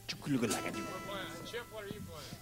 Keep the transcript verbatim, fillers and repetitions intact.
Chukuluga like a Chip, what are you playing?